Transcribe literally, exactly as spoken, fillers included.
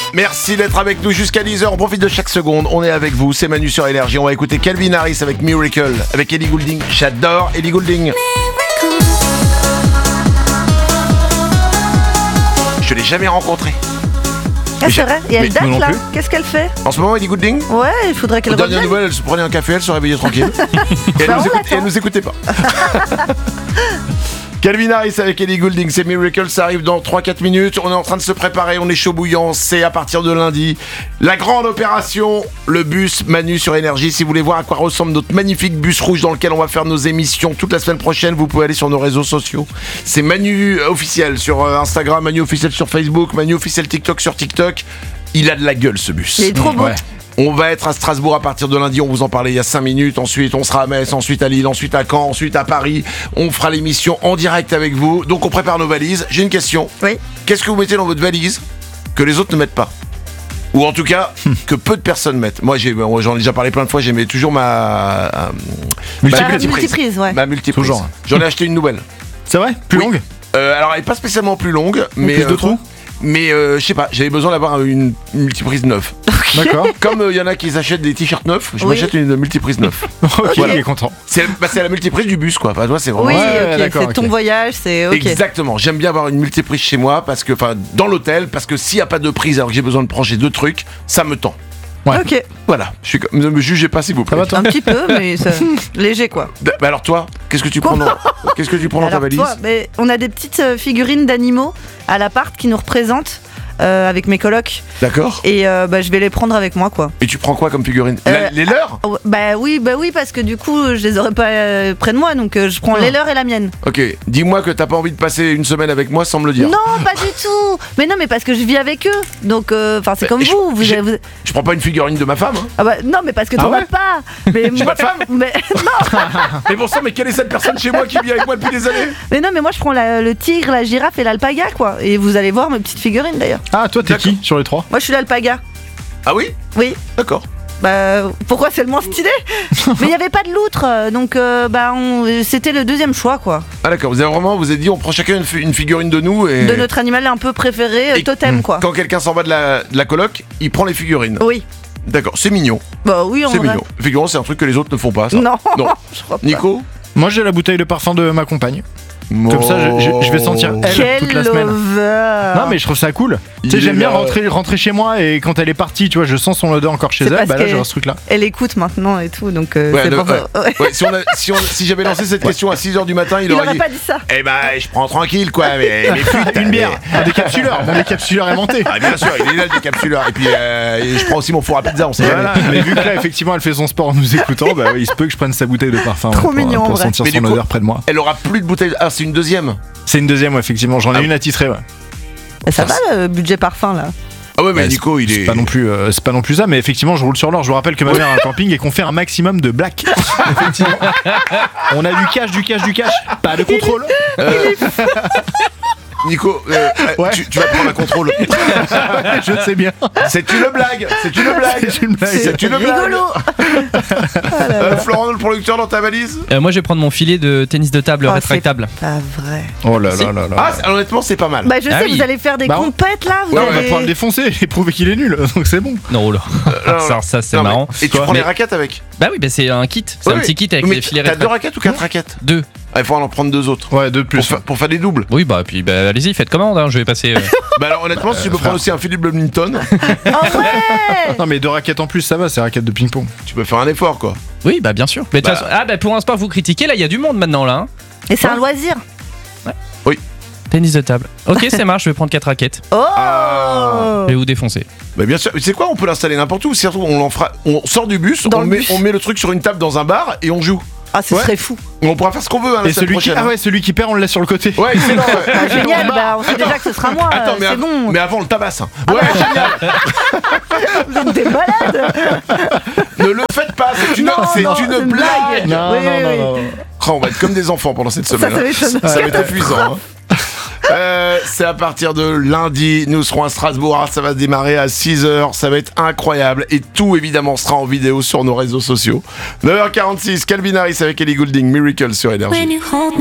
Merci d'être avec nous jusqu'à dix heures. On profite de chaque seconde. On est avec vous. C'est Manu sur Énergie. On va écouter Calvin Harris avec Miracle, avec Ellie Goulding. J'adore Ellie Goulding. Je l'ai jamais rencontrée. Ah, c'est vrai. Et elle mais- date mais non là. plus. Qu'est-ce qu'elle fait? En ce moment, Ellie Goulding. Ouais, il faudrait qu'elle Aux dernières revienne. nouvelles, elle se prenait un café, elle se réveillait tranquille. et, elle Bah, nous on écoute- et elle l'attend. nous écoutait pas. Calvin Harris avec Ellie Goulding, c'est Miracle, ça arrive dans trois quatre minutes. On est en train de se préparer, on est chaud bouillant. C'est à partir de lundi. La grande opération, le bus Manu sur Énergie. Si vous voulez voir à quoi ressemble notre magnifique bus rouge dans lequel on va faire nos émissions toute la semaine prochaine, vous pouvez aller sur nos réseaux sociaux. C'est Manu officiel sur euh, Instagram, Manu officiel sur Facebook, Manu officiel TikTok sur TikTok. Il a de la gueule ce bus. Il est trop beau. Ouais. On va être à Strasbourg à partir de lundi, on vous en parlait il y a cinq minutes, ensuite on sera à Metz, ensuite à Lille, ensuite à Caen, ensuite à Paris. On fera l'émission en direct avec vous, donc on prépare nos valises. J'ai une question, Oui. qu'est-ce que vous mettez dans votre valise que les autres ne mettent pas? Ou en tout cas, que peu de personnes mettent. Moi, j'ai, moi, j'en ai déjà parlé plein de fois, j'ai mis toujours ma... euh, Multiprise. ma Ah, multiprise, ouais. Ma multiprise. Toujours. J'en ai acheté une nouvelle. C'est vrai? Plus Oui. longue? Euh, alors, elle est pas spécialement plus longue, mais... plus de euh, trous? Mais euh, je sais pas, j'avais besoin d'avoir une, une multiprise neuve. D'accord. Comme il y en a qui s'achètent des t-shirts neufs, je Oui. m'achète une multiprise neuve. Ok, Voilà. il est content. C'est, bah, c'est la multiprise du bus, quoi. Enfin, toi, c'est vraiment... Oui, Ouais, ok, d'accord, c'est ton ok. voyage, c'est ok. Exactement. J'aime bien avoir une multiprise chez moi parce que, enfin, dans l'hôtel, parce que s'il n'y a pas de prise alors que j'ai besoin de brancher deux trucs, ça me tend. Ouais. Ok, Voilà. Je suis comme... Ne me jugez pas, s'il vous Ça plaît. va toi? un petit peu, mais ça- léger quoi. D- bah alors toi, qu'est-ce que tu prends dans, qu'est-ce que tu prends dans ta Alors valise? toi, mais on a des petites euh, figurines d'animaux à l'appart qui nous représentent euh, avec mes colocs D'accord. et euh, bah, je vais les prendre avec moi quoi. Et tu prends quoi comme figurine? La- Euh, Les leurs? Oh, Bah oui, bah oui parce que du coup je les aurais pas euh, près de moi donc euh, je prends Ah. les leurs et la mienne. Ok. Dis-moi que t'as pas envie de passer une semaine avec moi sans me le dire. Non, pas du tout. Mais non, mais parce que je vis avec eux. Donc enfin c'est Mais comme je- vous. Vous, j'ai- vous- Je prends pas une figurine de ma femme. Hein. Ah bah non, mais parce que Ah t'en ouais as pas. Mais J'ai moi, pas de femme. mais non, Mais bon sang, mais quelle est cette personne chez moi qui vit avec moi depuis des années? mais non, mais moi je prends la- le tigre, la girafe et l'alpaga quoi. Et vous allez voir mes petites figurines d'ailleurs. Ah, toi, t'es D'accord. qui sur les trois? Moi je suis l'alpaga. Ah oui? Oui. D'accord. Bah pourquoi c'est le moins stylé? Mais il y avait pas de loutre, euh, donc euh, bah on- c'était le deuxième choix quoi. Ah d'accord. Vous avez vraiment, vous avez dit, on prend chacun une, fi- une figurine de nous et. De notre animal un peu préféré, euh, Et- totem quoi. Quand quelqu'un s'en va de la, de la coloc, il prend les figurines. Oui. D'accord, c'est mignon. Bah oui, en C'est vrai. mignon. Figurons, c'est un truc que les autres ne font pas, ça. Non. Non. Je crois pas. Nico? Moi, j'ai la bouteille de parfum de ma compagne. Comme ça, je- je- je vais sentir elle. Quel toute la semaine. lover. Non, mais je trouve ça cool. Tu sais, Il j'aime est bien là. rentrer, rentrer chez moi et quand elle est partie, tu vois, je sens son odeur encore chez C'est elle. parce Bah là, que- j'ai ce truc-là. Elle écoute maintenant et tout, donc euh, Ouais, c'est le- pas ouais. ouais. Ouais, si, on a- si, on- si j'avais lancé cette question à six heures du matin, il, Il aurait aurait dit pas dit ça. Eh ben, je prends tranquille, quoi. Mais, mais putain, Une bière, mais- un décapsuleur. Mon décapsuleur est monté. Ah, bien sûr, il est là le décapsuleur. Et puis, euh, et je prends aussi mon four à pizza, on sait Voilà. jamais. Mais vu que là, effectivement, elle fait son sport en nous écoutant, bah oui, il se peut que je prenne sa bouteille de parfum Trop ouais, pour, mignon, en pour vrai. sentir Mais son du coup- odeur près de moi. Elle aura plus de bouteilles. Ah, c'est une deuxième. C'est une deuxième, ouais, effectivement. J'en ai Ah. une attitrée, ouais. Bah, ça va le budget parfum là. Ah ouais, mais Ouais, Nico, c'est- il c'est est. pas non plus, euh, c'est pas non plus ça, mais effectivement, je roule sur l'or. Je vous rappelle que ma mère a un camping et qu'on fait un maximum de black. Effectivement. On a du cash, du cash, du cash. Pas de contrôle. Euh, Nico, euh, euh, Ouais. tu, tu vas prendre un contrôle. Je sais bien. C'est une blague. C'est une blague. C'est une blague. C'est une blague. rigolo. Euh, Florent, le producteur, dans ta valise. Euh, moi je vais prendre mon filet de tennis de table Oh, rétractable. Pas vrai. Oh là Si. là là là. Ah, c'est- honnêtement, c'est pas mal. Bah je Ah sais, oui. vous allez faire des Bah, on- compètes là, vous Ouais, on va allez. pouvoir le défoncer et prouver qu'il est nul, donc c'est bon. Non, oh là. non, ça, ça c'est Non, mais- marrant. Et tu Quoi prends les Mais- raquettes avec. Bah oui, bah c'est un kit. C'est Oui, un oui. petit kit avec Mais les filets T'as deux rétractables. raquettes ou quatre raquettes? Deux. Ah, il faut en prendre deux autres. Ouais, deux de Pour, plus. fa- pour faire des doubles. Oui, bah puis bah, allez-y, faites commande. Hein, je vais passer. euh, Bah alors honnêtement, si tu peux frère. prendre aussi un Philippe Blumington, En vrai. Non, mais deux raquettes en plus, ça va, c'est raquettes de ping-pong. tu peux faire un effort quoi. Oui, bah bien sûr. Mais de toute Bah. façon- ah bah pour un sport vous critiquez, là il y a du monde maintenant là. Hein. Et c'est un loisir. Tennis de table. Ok, c'est marche. Je vais prendre quatre raquettes. Oh. Ah. Je vais vous défoncer. Bah bien sûr, tu sais quoi, on peut l'installer n'importe où. Surtout, on, l'en fera- on sort du bus, Dans on le met, bus. on met le truc sur une table dans un bar et on joue. Ah, ce Ouais. serait fou. On pourra faire ce qu'on veut hein, la Et semaine celui qui, prochaine. ah ouais, celui qui perd, on le laisse sur le côté. Ouais, excellent. ouais. Ah, génial. Dans le bar. Bah on sait déjà que ce sera moi. Attends, euh, mais, c'est av- bon. mais avant on le tabasse. hein. Ouais, génial. Vous êtes des malades. Ne le faites pas, c'est une, Non, c'est non, une c'est une blague. blague. Non, Oui, non, oui, non, oui. non, non. Oh, on va être comme des enfants pendant cette Ça, semaine. ça hein. m'étonne. Ça va être épuisant. hein. Euh, c'est à partir de lundi, nous serons à Strasbourg, ça va démarrer à six heures, ça va être incroyable et tout évidemment sera en vidéo sur nos réseaux sociaux. neuf heures quarante-six, Calvin Harris avec Ellie Goulding, Miracle sur Énergie.